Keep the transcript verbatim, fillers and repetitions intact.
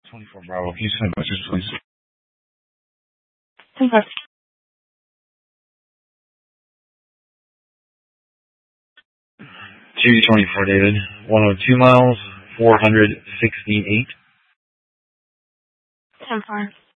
twenty-four Bravo. Can you send a message, please? Okay. G twenty-four, David. one oh two miles, four hundred sixty-eight. ten four.